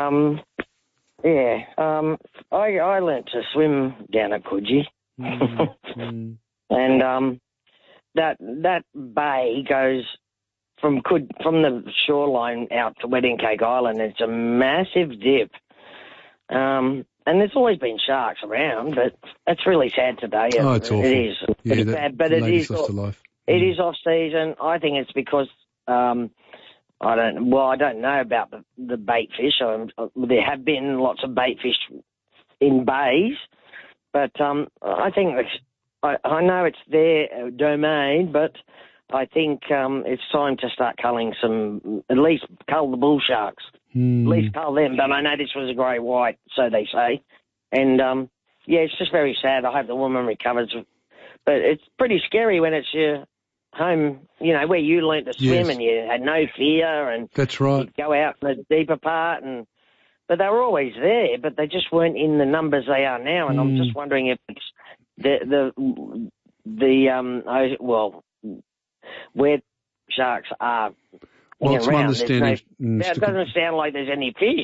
I learnt to swim down at Coogee. And that bay goes from the shoreline out to Wedding Cake Island. It's a massive dip. And there's always been sharks around, but it's really sad today. Oh, it's awful. It is. Yeah, it's bad, but it is life. It is off season. I think it's because I don't know about the bait fish. There have been lots of bait fish in bays, but I think I know it's their domain, but I think it's time to start culling at least cull the bull sharks. At least cull them. But I know this was a grey white, so they say. And, it's just very sad. I hope the woman recovers. But it's pretty scary when it's your home, where you learnt to swim and you had no fear. And that's right. You go out in the deeper part. But they were always there, but they just weren't in the numbers they are now. And I'm just wondering if it's where sharks are around. It doesn't sound like there's any fish.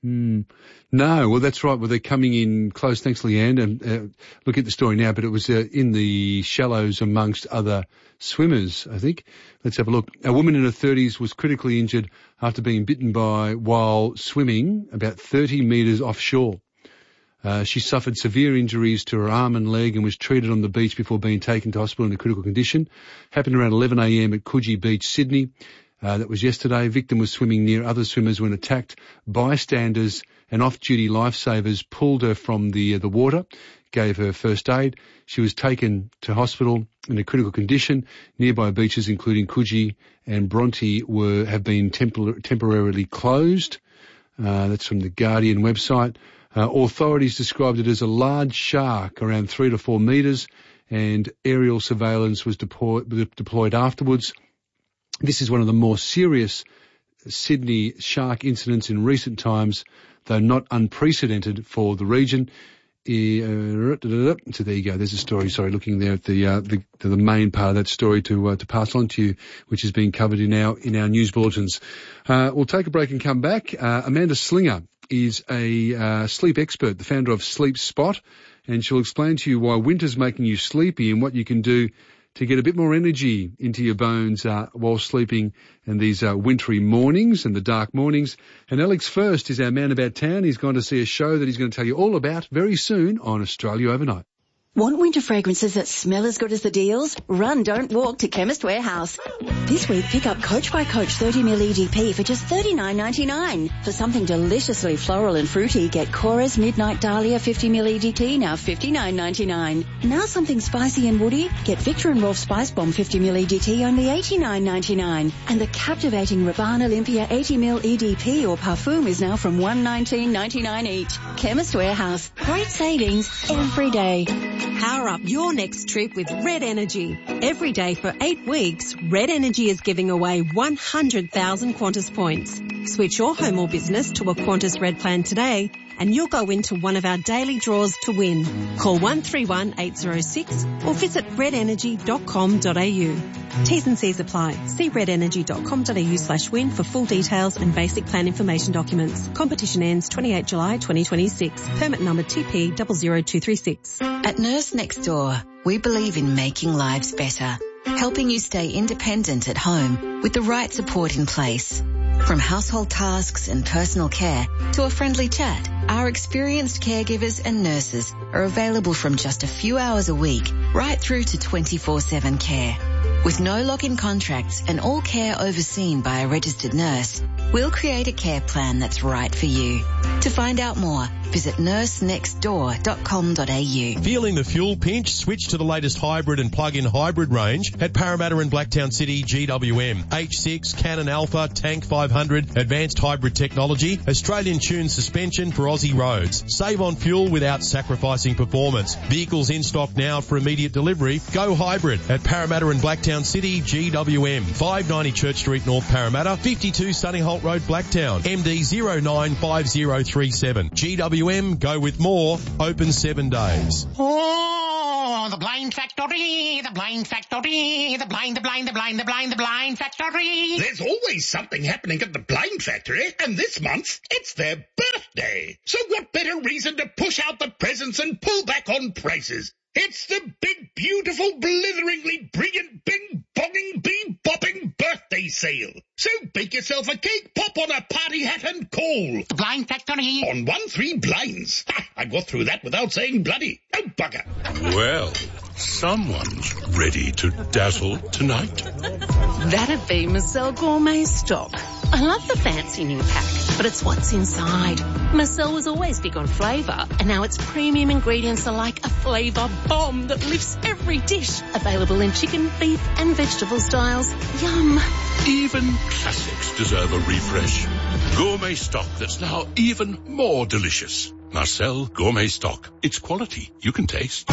No, well, that's right. Well, they're coming in close. Thanks, Leanne. And look at the story now, but it was in the shallows amongst other swimmers, I think. Let's have a look. A woman in her 30s was critically injured after being bitten while swimming about 30 metres offshore. She suffered severe injuries to her arm and leg and was treated on the beach before being taken to hospital in a critical condition. Happened around 11 a.m. at Coogee Beach, Sydney. That was yesterday. Victim was swimming near other swimmers when attacked. Bystanders and off-duty lifesavers pulled her from the water, gave her first aid. She was taken to hospital in a critical condition. Nearby beaches, including Coogee and Bronte, have been temporarily closed. That's from the Guardian website. Authorities described it as a large shark, around 3 to 4 metres, and aerial surveillance was deployed afterwards. This is one of the more serious Sydney shark incidents in recent times, though not unprecedented for the region. So there you go. There's a story. Sorry, looking there at the main part of that story to pass on to you, which is being covered in our news bulletins. We'll take a break and come back. Amanda Slinger is a sleep expert, the founder of Sleep Spot, and she'll explain to you why winter's making you sleepy and what you can do to get a bit more energy into your bones while sleeping in these wintry mornings and the dark mornings. And Alex First is our man about town. He's gone to see a show that he's going to tell you all about very soon on Australia Overnight. Want winter fragrances that smell as good as the deals? Run, don't walk to Chemist Warehouse. This week, pick up Coach by Coach 30ml EDP for just $39.99. For something deliciously floral and fruity, get Cora's Midnight Dahlia 50ml EDP, now $59.99. Now something spicy and woody, get Victor & Rolf Spice Bomb 50ml EDT, only $89.99. And the captivating Rabanne Olympia 80ml EDP or Parfum is now from $119.99 each. Chemist Warehouse. Great savings every day. Power up your next trip with Red Energy. Every day for 8 weeks, Red Energy is giving away 100,000 Qantas points. Switch your home or business to a Qantas Red plan today and you'll go into one of our daily draws to win. Call 131 806 or visit redenergy.com.au. T's and C's apply. See redenergy.com.au/win for full details and basic plan information documents. Competition ends 28 July 2026. Permit number TP 00236. At Nurse Next Door, we believe in making lives better, helping you stay independent at home with the right support in place. From household tasks and personal care to a friendly chat, our experienced caregivers and nurses are available from just a few hours a week right through to 24/7 care. With no lock-in contracts and all care overseen by a registered nurse, we'll create a care plan that's right for you. To find out more, visit nursenextdoor.com.au. Feeling the fuel pinch? Switch to the latest hybrid and plug-in hybrid range at Parramatta and Blacktown City GWM. H6, Canon Alpha, Tank 500, advanced hybrid technology, Australian tuned suspension for Aussie roads. Save on fuel without sacrificing performance. Vehicles in stock now for immediate delivery. Go hybrid at Parramatta and Blacktown City GWM. 590 Church Street, North Parramatta, 52 Sunny Holt Road, Blacktown. MD 095037. GWM, go with more. Open 7 days. Oh, the Blind Factory, the Blind Factory, the Blind Factory. There's always something happening at the Blind Factory, and this month it's their birthday. day. So what better reason to push out the presents and pull back on prices? It's the big, beautiful, blitheringly brilliant, bing-bonging, bee-bopping birthday sale. So bake yourself a cake, pop on a party hat and call. The Blind Factory. On 1-3 blinds. Ha, I got through that without saying bloody. Oh, bugger. Well, someone's ready to dazzle tonight. That'd be Marcel Gourmet Stock. I love the fancy new pack, but it's what's inside. Marcel was always big on flavour, and now its premium ingredients are like a flavour bomb that lifts every dish. Available in chicken, beef and vegetable styles. Yum. Even classics deserve a refresh. Gourmet Stock that's now even more delicious. Marcel Gourmet Stock. It's quality you can taste.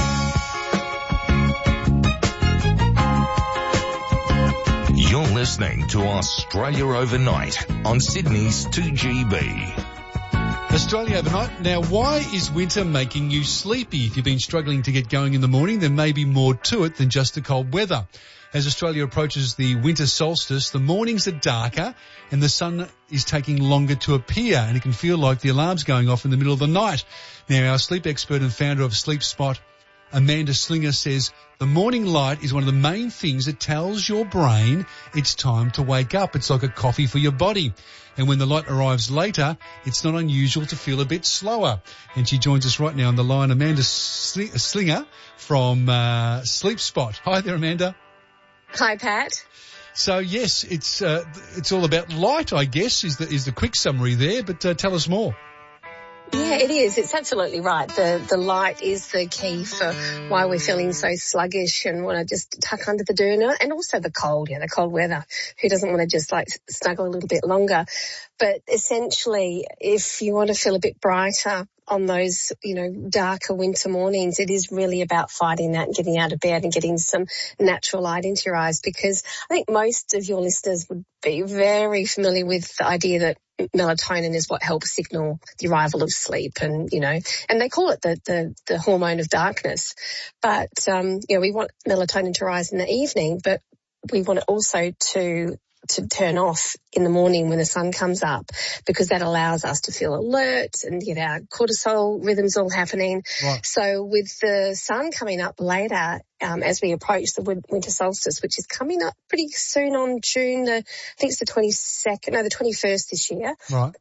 You're listening to Australia Overnight on Sydney's 2GB. Australia Overnight. Now, why is winter making you sleepy? If you've been struggling to get going in the morning, there may be more to it than just the cold weather. As Australia approaches the winter solstice, the mornings are darker and the sun is taking longer to appear, and it can feel like the alarm's going off in the middle of the night. Now, our sleep expert and founder of Sleep Spot, Amanda Slinger, says the morning light is one of the main things that tells your brain it's time to wake up. It's like a coffee for your body. And when the light arrives later, it's not unusual to feel a bit slower. And she joins us right now on the line, Amanda Slinger from Sleep Spot. Hi there, Amanda. Hi, Pat. So, yes, it's all about light, I guess, is the quick summary there, but tell us more. Yeah, it is. It's absolutely right. The light is the key for why we're feeling so sluggish and want to just tuck under the doona, and also the cold weather. Who doesn't want to just like snuggle a little bit longer? But essentially, if you want to feel a bit brighter on those, darker winter mornings, it is really about fighting that and getting out of bed and getting some natural light into your eyes, because I think most of your listeners would be very familiar with the idea that melatonin is what helps signal the arrival of sleep, and they call it the hormone of darkness. But we want melatonin to rise in the evening, but we want it also to turn off in the morning when the sun comes up, because that allows us to feel alert and get our cortisol rhythms all happening. Right. So with the sun coming up later, as we approach the winter solstice, which is coming up pretty soon on June, I think it's the 21st this year. Right.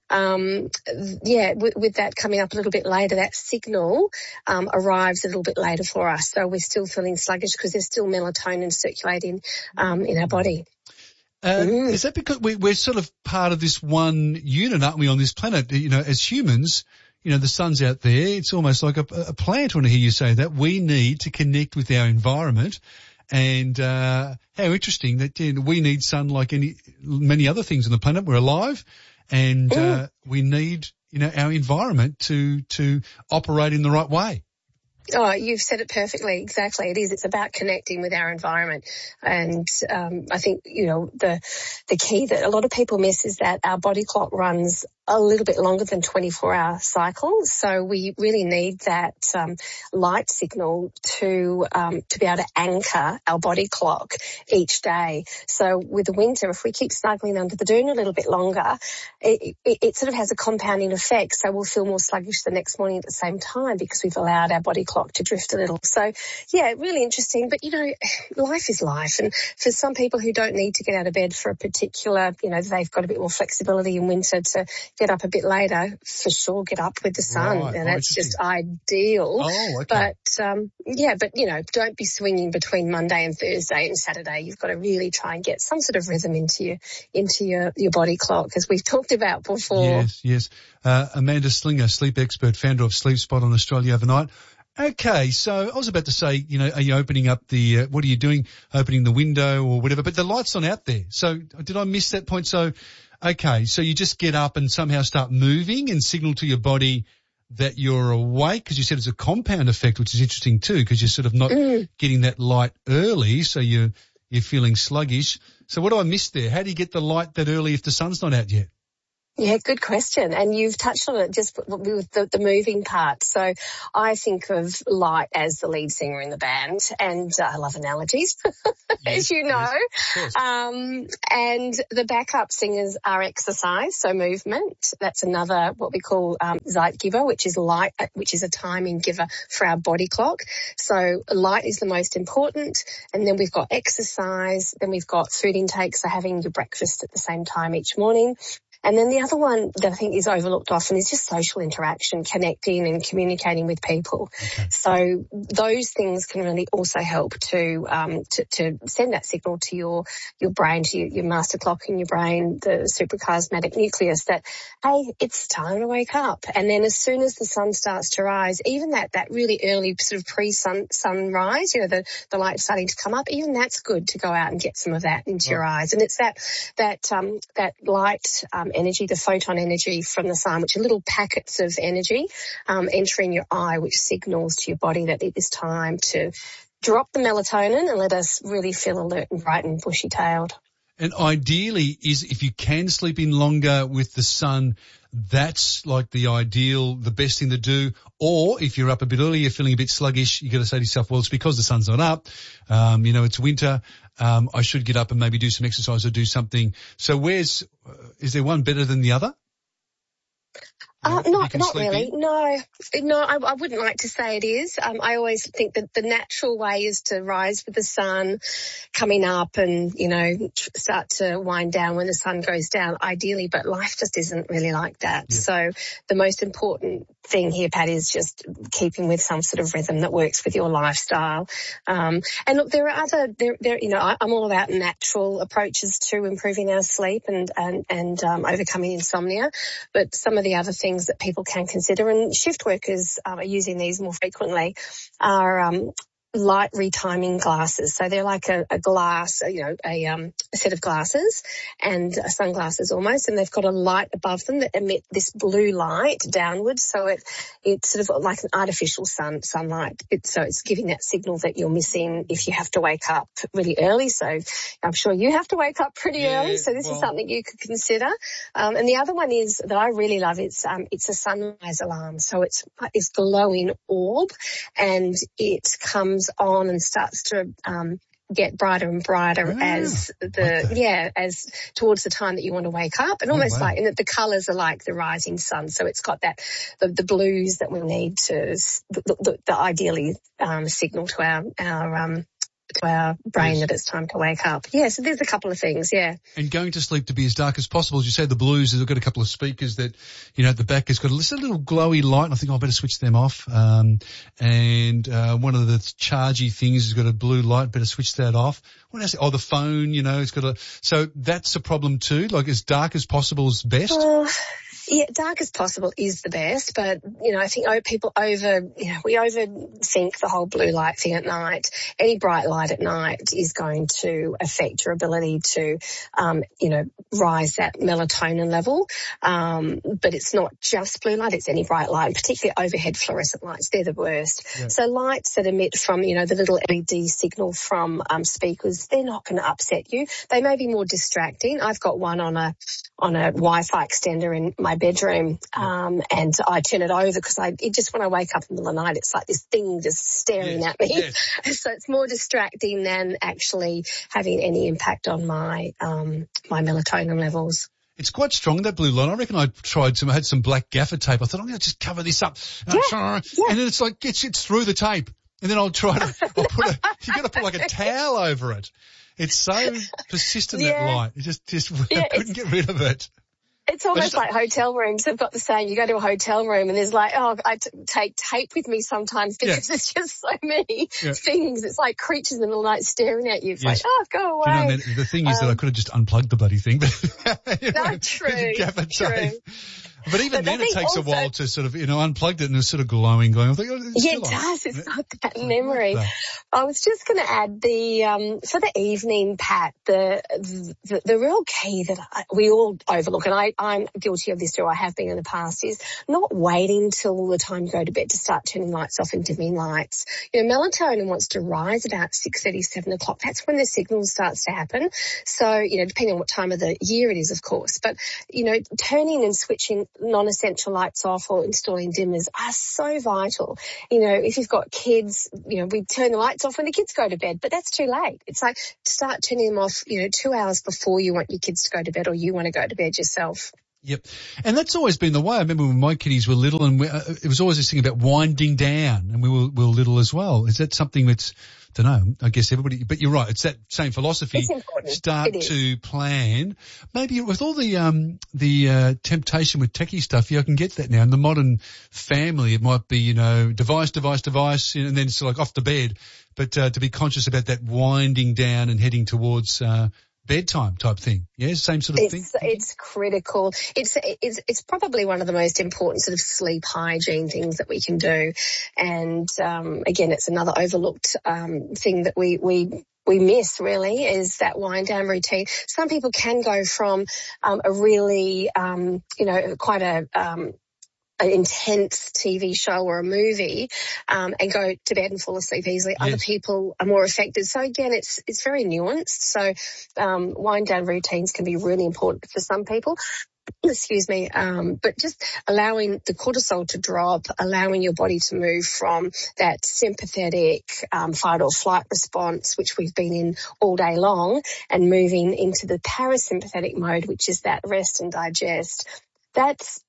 With that coming up a little bit later, that signal arrives a little bit later for us. So we're still feeling sluggish because there's still melatonin circulating in our body. Is that because we're sort of part of this one unit, aren't we, on this planet? As humans, the sun's out there. It's almost like a plant, when I hear you say that. We need to connect with our environment. And how interesting that we need sun like many other things on the planet. We're alive, and we need, our environment to operate in the right way. Oh, you've said it perfectly. Exactly. It is. It's about connecting with our environment. And I think, the key that a lot of people miss is that our body clock runs a little bit longer than 24-hour cycles. So we really need that light signal to be able to anchor our body clock each day. So with the winter, if we keep snuggling under the doona a little bit longer, it sort of has a compounding effect. So we'll feel more sluggish the next morning at the same time, because we've allowed our body clock to drift a little. So, yeah, really interesting. But, life is life. And for some people who don't need to get out of bed for a particular, they've got a bit more flexibility in winter to get up a bit later, for sure, get up with the sun. Right, and that's just ideal. Oh, okay. But, don't be swinging between Monday and Thursday and Saturday. You've got to really try and get some sort of rhythm into your body clock, as we've talked about before. Yes. Amanda Slinger, sleep expert, founder of Sleep Spot on Australia Overnight. Okay, so I was about to say, are you opening up what are you doing, opening the window or whatever, but the light's not out there. So did I miss that point? So, okay, so you just get up and somehow start moving and signal to your body that you're awake, because you said it's a compound effect, which is interesting too, because you're sort of not getting that light early, so you're feeling sluggish. So what do I miss there? How do you get the light that early if the sun's not out yet? Yeah, good question. And you've touched on it just with the moving part. So I think of Light as the lead singer in the band, and I love analogies, as you know. Yes, and the backup singers are exercise, so movement. That's another what we call Zeitgeber, which is light, which is a timing giver for our body clock. So light is the most important, and then we've got exercise, then we've got food intake, so having your breakfast at the same time each morning. And then the other one that I think is overlooked often is just social interaction, connecting and communicating with people. Okay. So those things can really also help to send that signal to your brain, to your master clock in your brain, the suprachiasmatic nucleus, that, hey, it's time to wake up. And then as soon as the sun starts to rise, even that really early sort of pre-sunrise, you know, the light starting to come up, even that's good to go out and get some of that into your eyes. And it's that light energy, the photon energy from the sun, which are little packets of energy entering your eye, which signals to your body that it is time to drop the melatonin and let us really feel alert and bright and bushy-tailed. And ideally, if you can sleep in longer with the sun, that's like the ideal, the best thing to do. Or if you're up a bit early, you're feeling a bit sluggish, you got to say to yourself, well, it's because the sun's not up. It's winter. I should get up and maybe do some exercise or do something. So is there one better than the other? Not really. No, I wouldn't like to say it is. I always think that the natural way is to rise with the sun coming up and, start to wind down when the sun goes down, ideally, but life just isn't really like that. Yeah. So the most important thing here, Pat, is just keeping with some sort of rhythm that works with your lifestyle. And look, there are I'm all about natural approaches to improving our sleep and overcoming insomnia, but some of the other things that people can consider, and shift workers are using these more frequently, are light retiming glasses. So they're like a glass, a set of glasses and sunglasses almost, and they've got a light above them that emit this blue light downwards. So it's sort of like an artificial sunlight. So it's giving that signal that you're missing if you have to wake up really early. So I'm sure you have to wake up pretty early. So this is something you could consider. And the other one is that I really love. It's a sunrise alarm. So it's glowing orb, and it comes on and starts to get brighter and brighter as towards the time that you want to wake up, and almost like, and the colours are like the rising sun, so it's got that the blues that we need to the ideally signal to our brain that it's time to wake up. Yeah, so there's a couple of things, yeah. And going to sleep to be as dark as possible. As you say, the blues, they've got a couple of speakers that, at the back has got a little glowy light, and I think I better switch them off. And one of the chargy things has got a blue light, better switch that off. What else? Oh, the phone, it's got so that's a problem too, like as dark as possible is best? Yeah, dark as possible is the best, but, I think people we overthink the whole blue light thing at night. Any bright light at night is going to affect your ability to, rise that melatonin level. But it's not just blue light, it's any bright light, particularly overhead fluorescent lights. They're the worst. Yeah. So lights that emit from, the little LED signal from speakers, they're not going to upset you. They may be more distracting. I've got one on a Wi-Fi extender in my bedroom, and I turn it over because when I wake up in the middle of the night, it's like this thing just staring at me. Yes. So it's more distracting than actually having any impact on my my melatonin levels. It's quite strong, that blue light. I reckon I had some black gaffer tape. I thought, I'm going to just cover this up. And then it's like, it's through the tape. And then I'll you got to put like a towel over it. It's so persistent, that light. It just I couldn't get rid of it. It's almost like hotel rooms. They've got the saying, you go to a hotel room and there's like, I take tape with me sometimes because there's just so many things. It's like creatures in the middle of the night staring at you. It's like, go away. The thing is that I could have just unplugged the bloody thing. But true. True. But even then it takes a while to sort of, unplug it and it's sort of glowing. I think, it does. It's got that memory. I was just going to add for the evening, Pat, the real key that we all overlook, and I'm guilty of this too, I have been in the past, is not waiting till the time you go to bed to start turning lights off and dimming lights. Melatonin wants to rise about 6:30, 7 o'clock. That's when the signal starts to happen. So, depending on what time of the year it is, of course. But, turning and switching non-essential lights off or installing dimmers are so vital. If you've got kids, we turn the lights off when the kids go to bed, but that's too late. It's like start turning them off, 2 hours before you want your kids to go to bed or you want to go to bed yourself. Yep. And that's always been the way. I remember when my kiddies were little and it was always this thing about winding down, and we were little as well. Is that something that's, I don't know, I guess everybody, but you're right. It's that same philosophy. It's important. Start to plan. Maybe with all the temptation with techie stuff, I can get that now. In the modern family, it might be, device, and then it's like off to bed. But, to be conscious about that winding down and heading towards, bedtime type thing. Yeah, same sort of thing. It's critical. It's probably one of the most important sort of sleep hygiene things that we can do. And again, it's another overlooked thing that we miss, really, is that wind down routine. Some people can go from a really quite an intense TV show or a movie and go to bed and fall asleep easily. Yes. Other people are more affected. So again, it's very nuanced. So wind down routines can be really important for some people. Excuse me. But just allowing the cortisol to drop, allowing your body to move from that sympathetic fight or flight response, which we've been in all day long, and moving into the parasympathetic mode, which is that rest and digest. That's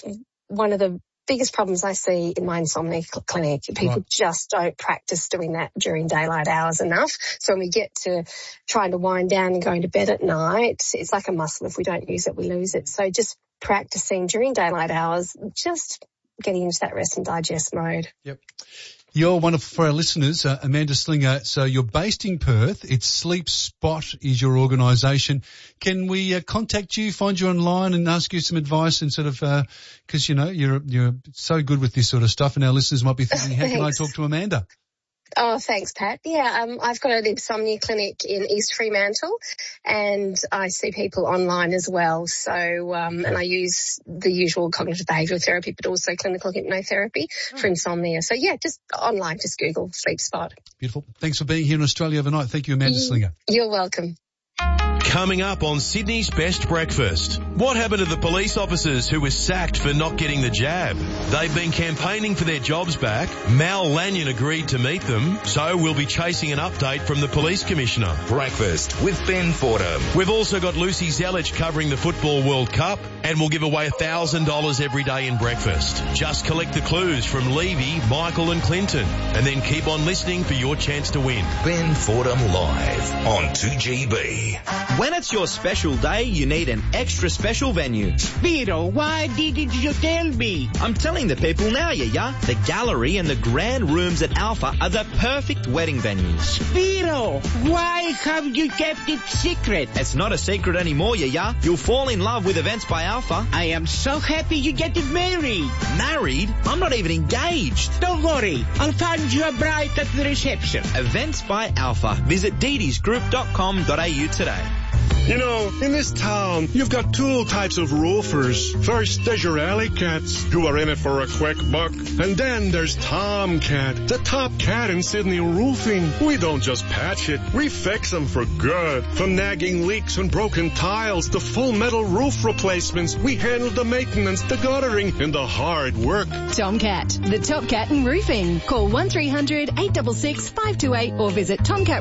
one of the biggest problems I see in my insomnia clinic. People just don't practice doing that during daylight hours enough. So when we get to trying to wind down and going to bed at night, it's like a muscle. If we don't use it, we lose it. So just practicing during daylight hours, just getting into that rest and digest mode. Yep. You're wonderful for our listeners, Amanda Slinger. So you're based in Perth. It's Sleep Spot is your organisation. Can we contact you, find you online, and ask you some advice and sort of because you're so good with this sort of stuff, and our listeners might be thinking, how can I talk to Amanda? Oh, thanks, Pat. Yeah, I've got an insomnia clinic in East Fremantle, and I see people online as well. So, and I use the usual cognitive behavioural therapy, but also clinical hypnotherapy for insomnia. So, yeah, just online, just Google Sleep Spot. Beautiful. Thanks for being here in Australia overnight. Thank you, Amanda Slinger. You're welcome. Coming up on Sydney's Best Breakfast. What happened to the police officers who were sacked for not getting the jab? They've been campaigning for their jobs back. Mal Lanyon agreed to meet them, so we'll be chasing an update from the police commissioner. Breakfast with Ben Fordham. We've also got Lucy Zelich covering the Football World Cup, and we'll give away $1,000 every day in breakfast. Just collect the clues from Levy, Michael and Clinton, and then keep on listening for your chance to win. Ben Fordham live on 2GB. When it's your special day, you need an extra special venue. Spiro, why didn't you tell me? I'm telling the people now, yeah. The gallery and the grand rooms at Alpha are the perfect wedding venues. Spiro, why have you kept it secret? It's not a secret anymore, yeah. You'll fall in love with Events by Alpha. I am so happy you get married. Married? I'm not even engaged. Don't worry, I'll find you a bride at the reception. Events by Alpha. Visit ddisgroup.com.au today. You know, in this town, you've got two types of roofers. First, there's your alley cats, who are in it for a quick buck. And then there's Tomcat, the top cat in Sydney roofing. We don't just patch it, we fix them for good. From nagging leaks and broken tiles to full metal roof replacements, we handle the maintenance, the guttering, and the hard work. Tomcat, the top cat in roofing. Call 1300 866 528 or visit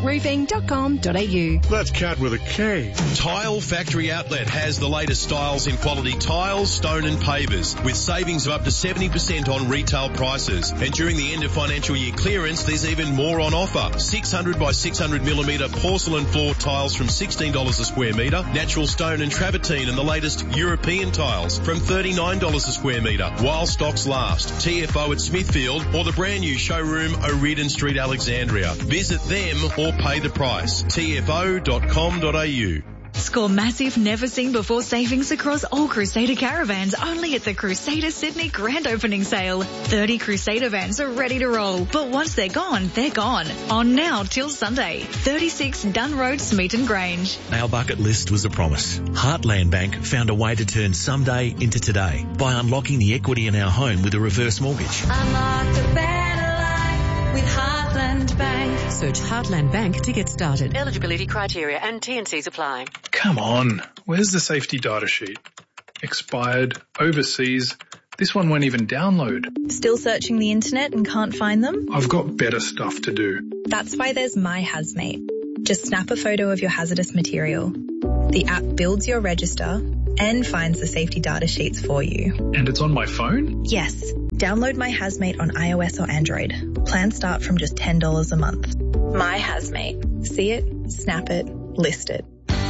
tomcatroofing.com.au. That's cat with a K. Tile Factory Outlet has the latest styles in quality tiles, stone and pavers with savings of up to 70% on retail prices. And during the end of financial year clearance, there's even more on offer. 600 by 600 millimetre porcelain floor tiles from $16 a square metre, natural stone and travertine and the latest European tiles from $39 a square metre while stocks last. TFO at Smithfield or the brand new showroom O'Riordan Street, Alexandria. Visit them or pay the price. tfo.com.au. Score massive, never-seen-before savings across all Crusader caravans only at the Crusader Sydney Grand Opening Sale. 30 Crusader vans are ready to roll, but once they're gone, they're gone. On now till Sunday. 36 Dunn Road, Smeaton Grange. Our bucket list was a promise. Heartland Bank found a way to turn someday into today by unlocking the equity in our home with a reverse mortgage. Unlock the better life with Heartland Bank. Search Heartland Bank to get started. Eligibility criteria and T&Cs apply. Come on, where's the safety data sheet? Expired, overseas. This one won't even download. Still searching the internet and can't find them? I've got better stuff to do. That's why there's My Hazmate. Just snap a photo of your hazardous material. The app builds your register and finds the safety data sheets for you. And it's on my phone? Yes. Download My Hazmate on iOS or Android. Plans start from just $10 a month. My Hazmate. See it, snap it, list it.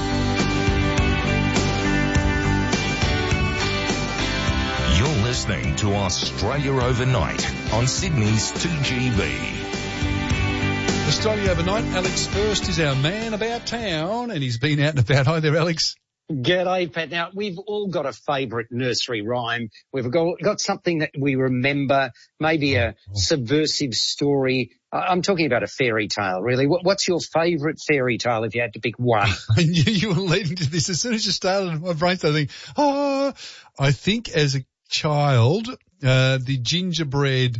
You're listening to Australia Overnight on Sydney's 2GB. Australia Overnight, Alex First is our man about town, and he's been out and about. Hi there, Alex. G'day, Pat. Now, we've all got a favourite nursery rhyme. We've got something that we remember, maybe a subversive story. I'm talking about a fairy tale, really. What's your favourite fairy tale if you had to pick one? I knew you were leading to this. As soon as you started, my brain started thinking, I think as a child, the gingerbread,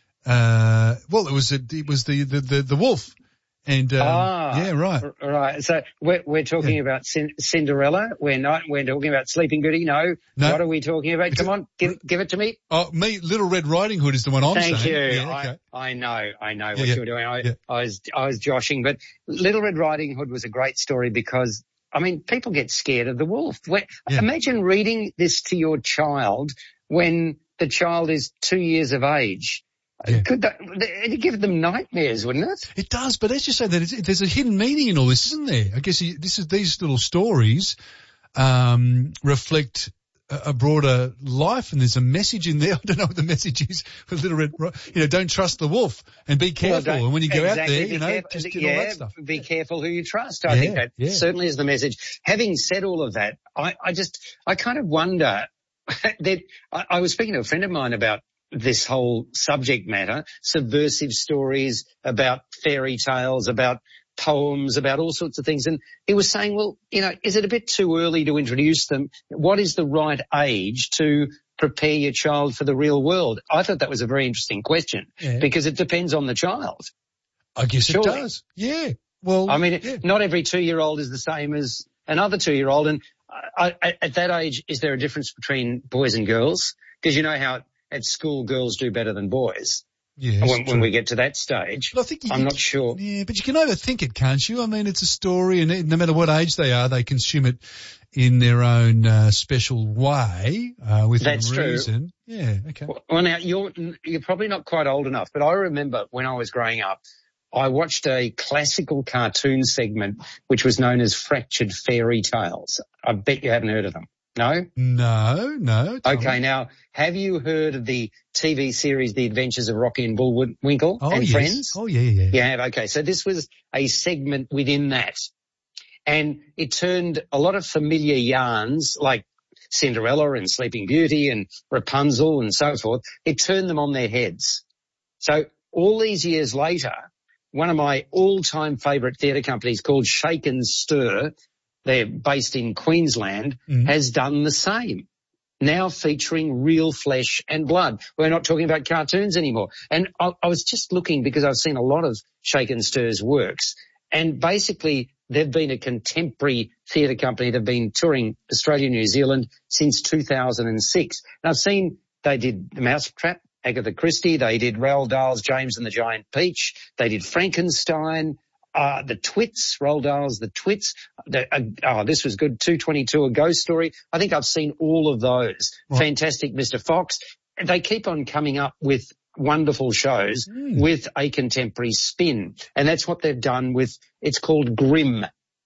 it was the wolf. And, yeah, right. Right. So we're talking about Cinderella. We're talking about Sleeping Beauty. No. What are we talking about? Come on, give it to me. Oh, Little Red Riding Hood is the one I'm saying. Thank you. Yeah, okay. I know what you're doing. I was joshing, but Little Red Riding Hood was a great story because, I mean, people get scared of the wolf. Imagine reading this to your child when the child is 2 years of age. Yeah. It'd give them nightmares, wouldn't it? It does, but as you say, there's a hidden meaning in all this, isn't there? I guess these little stories reflect a broader life, and there's a message in there. I don't know what the message is for Little Red. Don't trust the wolf and be careful. And when you go out there, all that stuff. Be careful who you trust. I think that certainly is the message. Having said all of that, I kind of wonder that I was speaking to a friend of mine about this whole subject matter, subversive stories about fairy tales, about poems, about all sorts of things. And he was saying, well, is it a bit too early to introduce them? What is the right age to prepare your child for the real world? I thought that was a very interesting question because it depends on the child. I guess it does. Yeah. Well, I mean, not every 2-year-old is the same as another 2-year-old. And at that age, is there a difference between boys and girls? Because you know how at school girls do better than boys. Yeah, when we get to that stage. But I think I'm not sure. Yeah, but you can overthink it, can't you? I mean, it's a story, and no matter what age they are, they consume it in their own special way within reason. True. Yeah. Okay. Well, now you're probably not quite old enough, but I remember when I was growing up, I watched a classical cartoon segment which was known as Fractured Fairy Tales. I bet you haven't heard of them. No? No. Okay, now, have you heard of the TV series The Adventures of Rocky and Bullwinkle and Friends? Oh, yeah. You have? Okay, so this was a segment within that. And it turned a lot of familiar yarns like Cinderella and Sleeping Beauty and Rapunzel and so forth, it turned them on their heads. So all these years later, one of my all-time favourite theatre companies called Shake and Stir, they're based in Queensland, has done the same. Now featuring real flesh and blood. We're not talking about cartoons anymore. And I was just looking because I've seen a lot of Shake and Stir's works. And basically they've been a contemporary theatre company. They've been touring Australia, New Zealand since 2006. And I've seen they did The Mousetrap, Agatha Christie. They did Roald Dahl's James and the Giant Peach. They did Frankenstein. The Twits, Roald Dahl's The Twits. This was good. 222, A Ghost Story. I think I've seen all of those. Right. Fantastic Mr. Fox. They keep on coming up with wonderful shows with a contemporary spin. And that's what they've done with, it's called Grimm,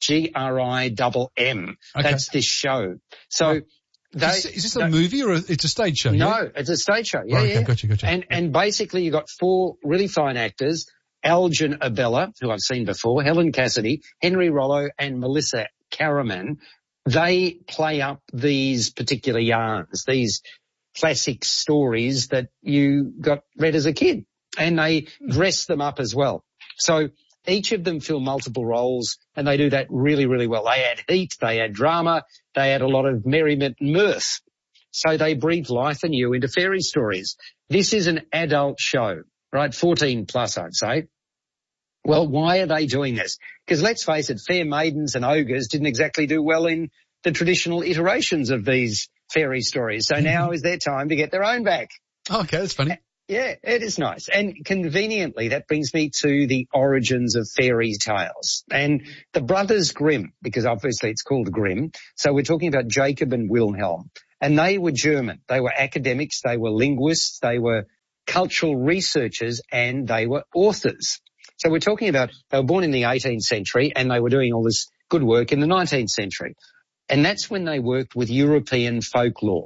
Grimm. Okay. That's this show. So is this a movie or it's a stage show? No, it's a stage show. Yeah, okay, Gotcha. And basically you've got 4 really fine actors. Algin Abella, who I've seen before, Helen Cassidy, Henry Rollo and Melissa Caraman. they play up these particular yarns, these classic stories that you got read as a kid, and they dress them up as well. So each of them fill multiple roles, and they do that really, really well. They add heat, they add drama, they add a lot of merriment and mirth. So they breathe life anew into fairy stories. This is an adult show, right? 14 plus, I'd say. Well, why are they doing this? Because let's face it, fair maidens and ogres didn't exactly do well in the traditional iterations of these fairy stories. So now is their time to get their own back. Okay, that's funny. Yeah, it is nice. And conveniently, that brings me to the origins of fairy tales. And the Brothers Grimm, because obviously it's called Grimm. So we're talking about Jacob and Wilhelm. And they were German. They were academics. They were linguists. They were cultural researchers, and they were authors. So we're talking about, they were born in the 18th century, and they were doing all this good work in the 19th century. And that's when they worked with European folklore.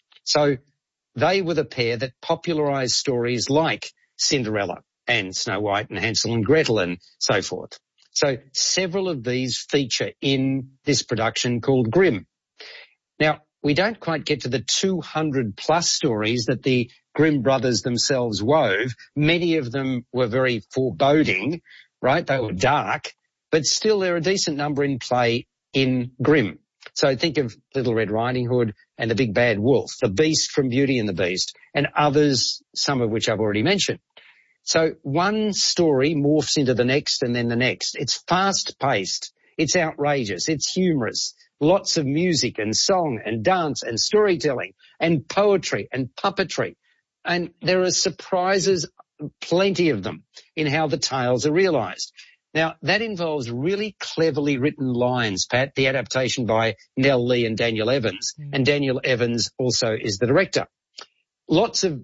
So they were the pair that popularized stories like Cinderella and Snow White and Hansel and Gretel and so forth. So several of these feature in this production called Grimm. Now, we don't quite get to the 200 plus stories that the Grimm brothers themselves wove. Many of them were very foreboding, right? They were dark, but still there are a decent number in play in Grimm. So think of Little Red Riding Hood and the Big Bad Wolf, the Beast from Beauty and the Beast, and others, some of which I've already mentioned. So one story morphs into the next and then the next. It's fast-paced. It's outrageous. It's humorous. Lots of music and song and dance and storytelling and poetry and puppetry. And there are surprises, plenty of them, in how the tales are realised. Now, that involves really cleverly written lines, Pat, the adaptation by Nell Lee and Daniel Evans. And Daniel Evans also is the director. Lots of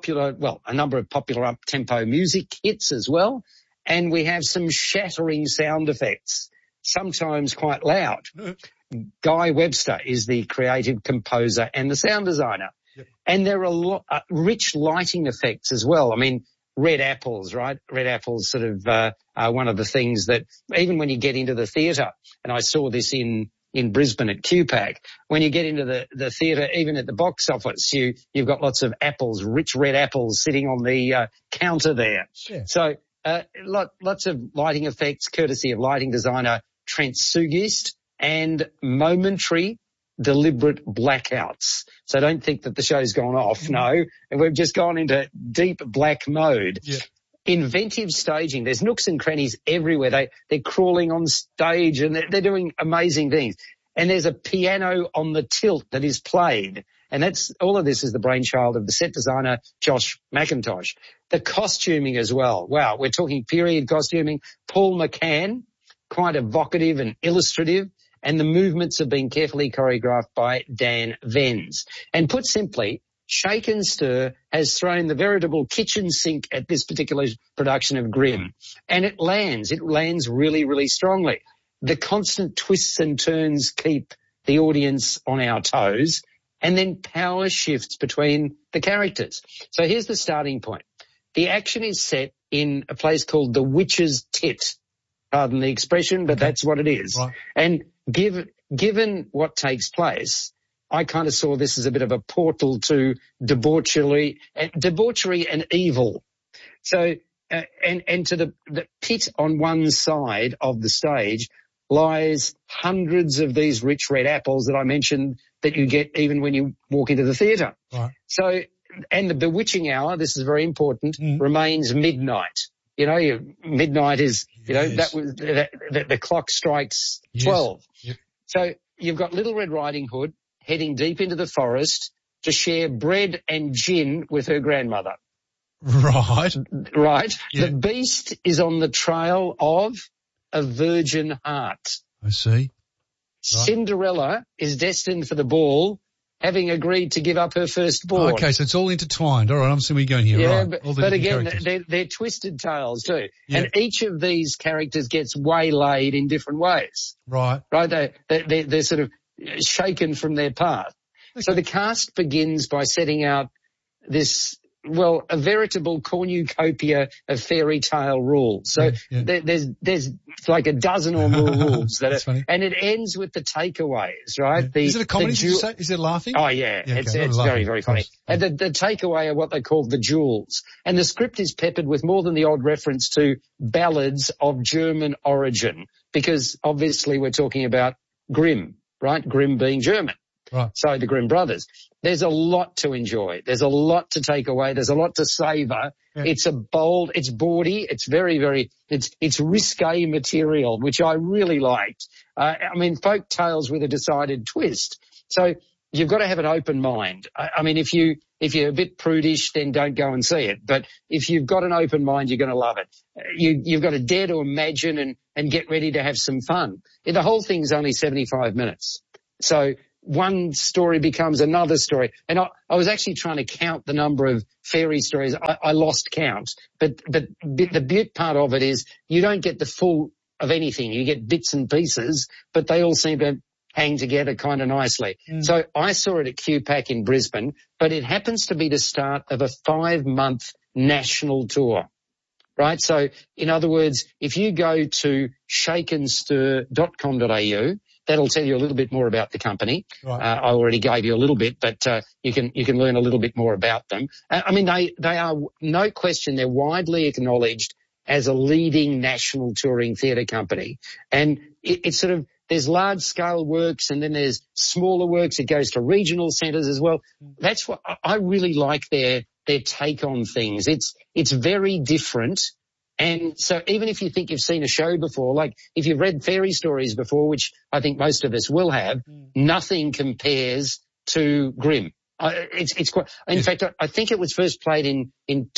a number of popular up-tempo music hits as well. And we have some shattering sound effects, sometimes quite loud. Guy Webster is the creative composer and the sound designer. Yep. And there are rich lighting effects as well. I mean, red apples, right? Red apples sort of are one of the things that even when you get into the theatre, and I saw this in Brisbane at QPAC, when you get into the theatre, even at the box office, you've got lots of apples, rich red apples sitting on the counter there. Yeah. So lots of lighting effects, courtesy of lighting designer Trent Sugist, and momentary deliberate blackouts. So don't think that the show's gone off. No, and we've just gone into deep black mode. Yeah. Inventive staging. There's nooks and crannies everywhere. They're crawling on stage and they're doing amazing things. And there's a piano on the tilt that is played. And all of this is the brainchild of the set designer, Josh McIntosh. The costuming as well. Wow. We're talking period costuming. Paul McCann, quite evocative and illustrative. And the movements have been carefully choreographed by Dan Venz. And put simply, Shake and Stir has thrown the veritable kitchen sink at this particular production of Grimm. And it lands really, really strongly. The constant twists and turns keep the audience on our toes, and then power shifts between the characters. So here's the starting point. The action is set in a place called the Witch's Tit. Pardon the expression, but that's what it is. Right. And given what takes place, I kind of saw this as a bit of a portal to debauchery and evil. So, and to the pit on one side of the stage lies hundreds of these rich red apples that I mentioned that you get even when you walk into the theatre. Right. So, and the bewitching hour, this is very important, remains midnight. You know, midnight is, the clock strikes 12. Yep. So you've got Little Red Riding Hood heading deep into the forest to share bread and gin with her grandmother. Right. Right. Yeah. The Beast is on the trail of a virgin heart. I see. Right. Cinderella is destined for the ball, having agreed to give up her firstborn. Okay, so it's all intertwined. All right, I'm seeing where you're going here. Yeah, right. but again, they're twisted tales too. Yeah. And each of these characters gets waylaid in different ways. Right. Right, they're sort of shaken from their path. Okay. So the cast begins by setting out this well, a veritable cornucopia of fairy tale rules. So there's like a dozen or more rules that are, and it ends with the takeaways, right? Is it a comedy? Did you say? Is it laughing? Oh yeah, it's very, very funny. And the takeaway are what they call the jewels. And the script is peppered with more than the odd reference to ballads of German origin, because obviously we're talking about Grimm, right? Grimm being German. Right. So the Grimm brothers. There's a lot to enjoy. There's a lot to take away. There's a lot to savour. Yeah. It's bold, it's bawdy, it's very, very, it's risque material, which I really liked. I mean, folk tales with a decided twist. So you've got to have an open mind. I mean, if you're a bit prudish, then don't go and see it. But if you've got an open mind, you're going to love it. You've got to dare to imagine and get ready to have some fun. The whole thing's only 75 minutes. So one story becomes another story. And I was actually trying to count the number of fairy stories. I lost count. But the beaut part of it is you don't get the full of anything. You get bits and pieces, but they all seem to hang together kind of nicely. So I saw it at QPAC in Brisbane, but it happens to be the start of a 5-month national tour, right? So in other words, if you go to shakeandstir.com.au, that'll tell you a little bit more about the company. Right. I already gave you a little bit, but you can learn a little bit more about them. I mean, they are, no question, they're widely acknowledged as a leading national touring theatre company. And it's sort of, there's large scale works and then there's smaller works. It goes to regional centres as well. That's what I really like their take on things. It's very different. And so even if you think you've seen a show before, like if you've read fairy stories before, which I think most of us will have, nothing compares to Grimm. It's quite, in fact, I think it was first played in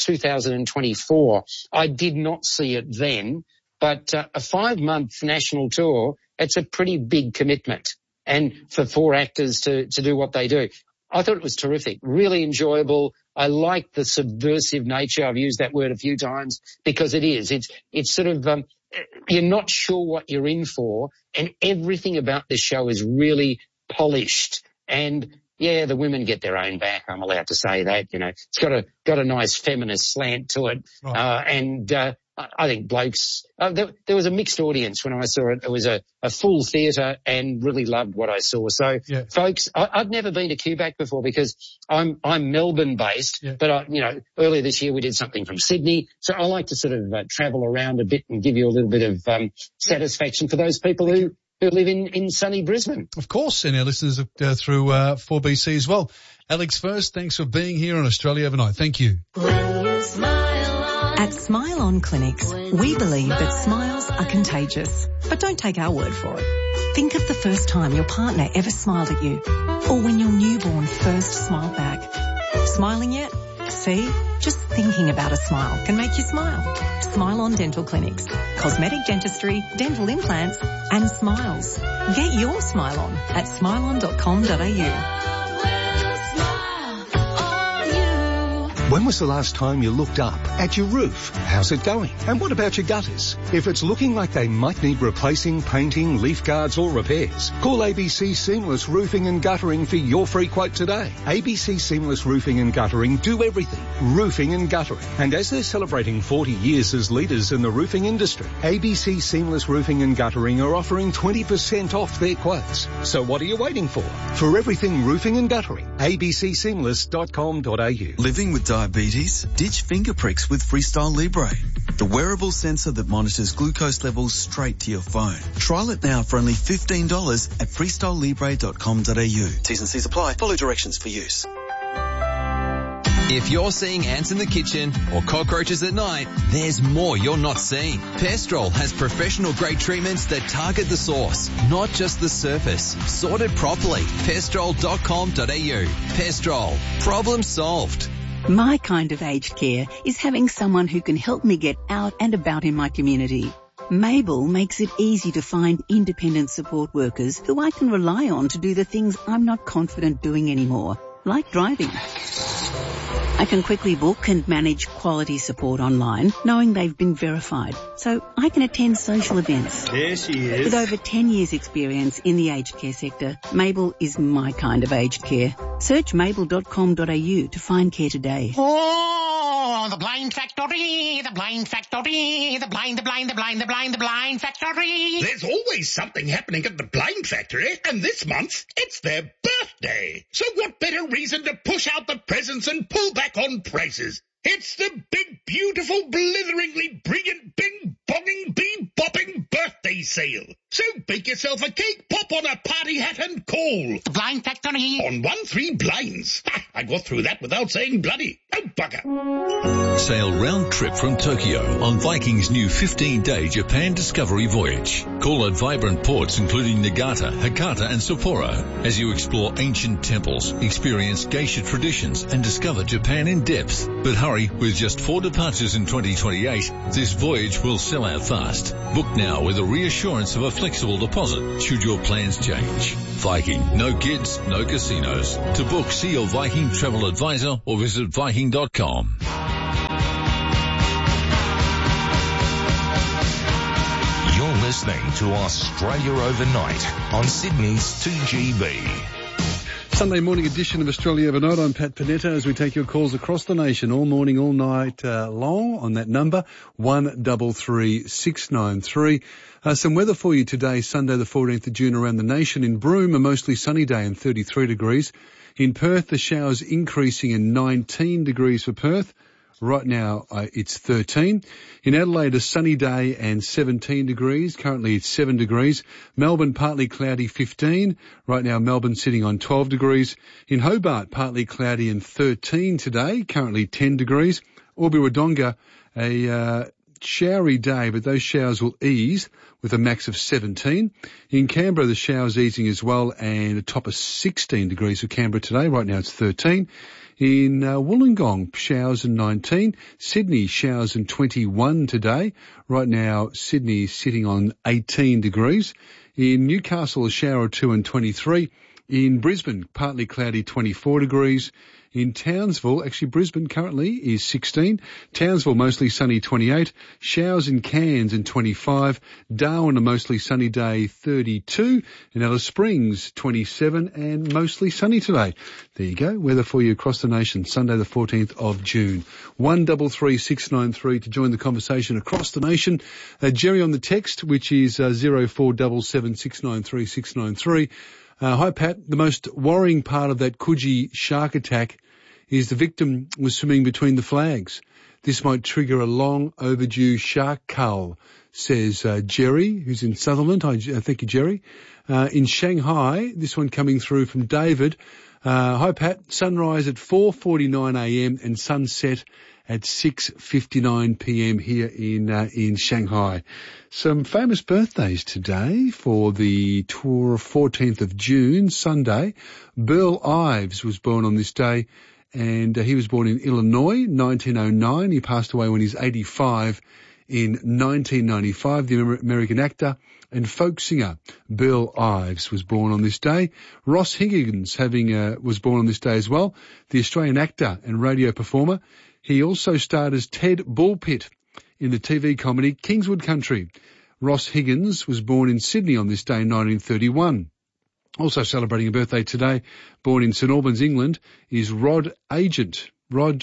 2024. I did not see it then, but a 5-month national tour, it's a pretty big commitment. And for 4 actors to do what they do. I thought it was terrific, really enjoyable. I like the subversive nature. I've used that word a few times because it is. It's sort of, you're not sure what you're in for, and everything about this show is really polished. And yeah, the women get their own back. I'm allowed to say that, you know. It's got a nice feminist slant to it. Right. And I think blokes, there was a mixed audience when I saw it. It was a full theatre and really loved what I saw. So, folks, I've never been to QPAC before because I'm Melbourne based, but earlier this year we did something from Sydney. So I like to sort of travel around a bit and give you a little bit of satisfaction for those people who live in sunny Brisbane. Of course, and our listeners through 4BC as well. Alex First, thanks for being here on Australia Overnight. Thank you. At Smile On Clinics, we believe that smiles are contagious. But don't take our word for it. Think of the first time your partner ever smiled at you, or when your newborn first smiled back. Smiling yet? See? Just thinking about a smile can make you smile. Smile On Dental Clinics. Cosmetic dentistry, dental implants, and smiles. Get your smile on at smileon.com.au. When was the last time you looked up at your roof? How's it going? And what about your gutters? If it's looking like they might need replacing, painting, leaf guards or repairs, call ABC Seamless Roofing and Guttering for your free quote today. ABC Seamless Roofing and Guttering do everything. Roofing and guttering. And as they're celebrating 40 years as leaders in the roofing industry, ABC Seamless Roofing and Guttering are offering 20% off their quotes. So what are you waiting for? For everything roofing and guttering, abcseamless.com.au. Living with diabetes? Ditch finger pricks with Freestyle Libre, the wearable sensor that monitors glucose levels straight to your phone. Trial it now for only $15 at freestylelibre.com.au. T's and C's apply. Follow directions for use. If you're seeing ants in the kitchen or cockroaches at night, there's more you're not seeing. Pestrol has professional-grade treatments that target the source, not just the surface. Sorted properly. Pestrol.com.au. Pestrol. Problem solved. My kind of aged care is having someone who can help me get out and about in my community. Mabel makes it easy to find independent support workers who I can rely on to do the things I'm not confident doing anymore, like driving. I can quickly book and manage quality support online, knowing they've been verified, so I can attend social events. There she is. With over 10 years' experience in the aged care sector, Mabel is my kind of aged care. Search mabel.com.au to find care today. Oh! Oh, the blind factory, the blind factory, the blind factory. There's always something happening at the blind factory, and this month it's their birthday. So what better reason to push out the presents and pull back on prices? It's the big, beautiful, blitheringly brilliant, bing-bonging, bee-bopping birthday sale. So bake yourself a cake, pop on a party hat and call. The blind factory. On 1-3 blinds. Ha, I got through that without saying bloody. No bugger. Sail round trip from Tokyo on Viking's new 15-day Japan Discovery voyage. Call at vibrant ports including Nagata, Hakata and Sapporo as you explore ancient temples, experience geisha traditions and discover Japan in depth. But hurry, with just 4 departures in 2028, this voyage will sell out fast. Book now with a reassurance of a flexible deposit should your plans change. Viking, no kids, no casinos. To book, see your Viking travel advisor or visit Viking.com. You're listening to Australia Overnight on Sydney's 2GB. Sunday morning edition of Australia Overnight. I'm Pat Panetta as we take your calls across the nation all morning, all night long on that number, 133 693. Some weather for you today, Sunday the 14th of June around the nation. In Broome, a mostly sunny day and 33 degrees. In Perth, the showers increasing in 19 degrees for Perth. Right now, it's 13. In Adelaide, a sunny day and 17 degrees. Currently, it's 7 degrees. Melbourne, partly cloudy, 15. Right now, Melbourne sitting on 12 degrees. In Hobart, partly cloudy and 13 today. Currently, 10 degrees. Albury-Wodonga, a showery day, but those showers will ease with a max of 17. In Canberra, the showers easing as well and a top of 16 degrees for Canberra today. Right now, it's 13. In Wollongong, showers and 19. Sydney, showers and 21 today. Right now, Sydney is sitting on 18 degrees. In Newcastle, a shower or 2 and 23. In Brisbane, partly cloudy, 24 degrees. In Townsville, actually Brisbane currently is 16. Townsville, mostly sunny, 28. Showers in Cairns and 25. Darwin, a mostly sunny day, 32. And Alice Springs, 27 and mostly sunny today. There you go. Weather for you across the nation, Sunday the 14th of June. 133 693 to join the conversation across the nation. Jerry on the text, which is 0477 693 693. Hi, Pat. The most worrying part of that Coogee shark attack is the victim was swimming between the flags. This might trigger a long overdue shark cull, says Jerry, who's in Sutherland. Thank you, Jerry. In Shanghai, this one coming through from David. Hi, Pat. Sunrise at 4:49 a.m. and sunset at 6:59 p.m. here in Shanghai. Some famous birthdays today for the 14th of June, Sunday. Burl Ives was born on this day, and he was born in Illinois, 1909. He passed away when he's 85 in 1995. The American actor and folk singer Burl Ives was born on this day. Ross Higgins was born on this day as well. The Australian actor and radio performer. He also starred as Ted Bullpitt in the TV comedy Kingswood Country. Ross Higgins was born in Sydney on this day in 1931. Also celebrating a birthday today, born in St Albans, England, is Rod Argent,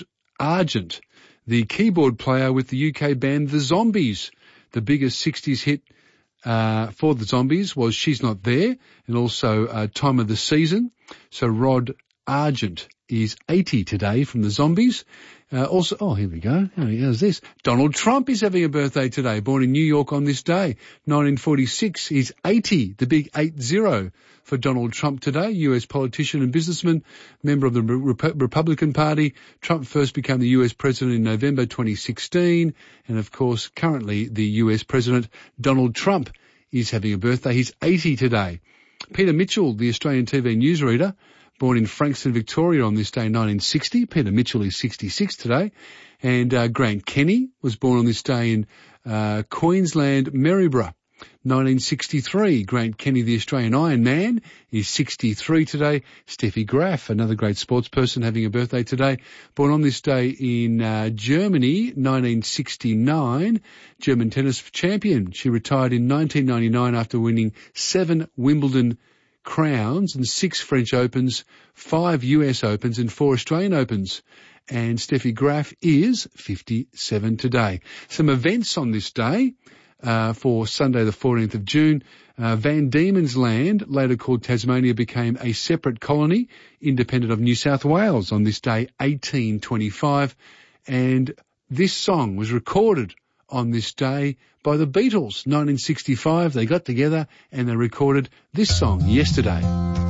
the keyboard player with the UK band The Zombies. The biggest 60s hit for The Zombies was She's Not There, and also Time of the Season. So Rod Argent is 80 today from The Zombies. Here we go. How's this? Donald Trump is having a birthday today, born in New York on this day. 1946, he's 80, the big 80 for Donald Trump today. US politician and businessman, member of the Republican Party. Trump first became the US president in November 2016. And of course, currently the US president, Donald Trump, is having a birthday. He's 80 today. Peter Mitchell, the Australian TV newsreader, born in Frankston, Victoria on this day in 1960. Peter Mitchell is 66 today. And Grant Kenny was born on this day in Queensland, Maryborough, 1963. Grant Kenny, the Australian Iron Man, is 63 today. Steffi Graf, another great sports person, having a birthday today. Born on this day in Germany, 1969. German tennis champion. She retired in 1999 after winning 7 Wimbledon crowns and 6 French Opens, 5 US Opens and 4 Australian Opens. And Steffi Graf is 57 today. Some events on this day for Sunday the 14th of June. Van Diemen's Land, later called Tasmania, became a separate colony, independent of New South Wales on this day, 1825. And this song was recorded on this day by the Beatles, 1965. They got together and they recorded this song, Yesterday.